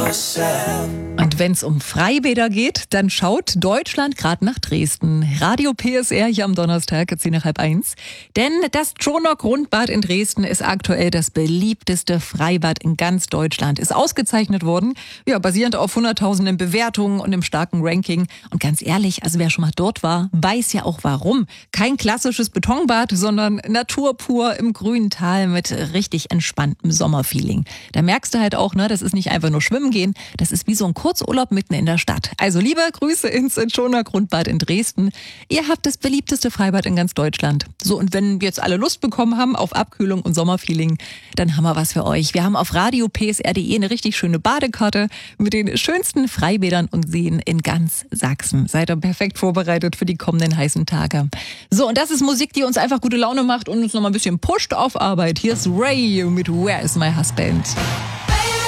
Und wenn es um Freibäder geht, dann schaut Deutschland gerade nach Dresden. Radio PSR hier am Donnerstag, 10:30. Denn das Tschoner Grundbad in Dresden ist aktuell das beliebteste Freibad in ganz Deutschland. Ist ausgezeichnet worden, ja, basierend auf hunderttausenden Bewertungen und einem starken Ranking. Und ganz ehrlich, also wer schon mal dort war, weiß ja auch warum. Kein klassisches Betonbad, sondern Natur pur im grünen Tal mit richtig entspanntem Sommerfeeling. Da merkst du halt auch, ne, das ist nicht einfach nur schwimmen gehen, das ist wie so ein Kurzurlaub mitten in der Stadt. Also liebe Grüße ins Tschoner Grundbad in Dresden. Ihr habt das beliebteste Freibad in ganz Deutschland. So, und wenn jetzt alle Lust bekommen haben auf Abkühlung und Sommerfeeling, dann haben wir was für euch. Wir haben auf radiopsr.de eine richtig schöne Badekarte mit den schönsten Freibädern und Seen in ganz Sachsen. Seid ihr perfekt vorbereitet für die kommenden heißen Tage. So, und das ist Musik, die uns einfach gute Laune macht und uns noch mal ein bisschen pusht auf Arbeit. Hier ist Ray mit Where is my husband?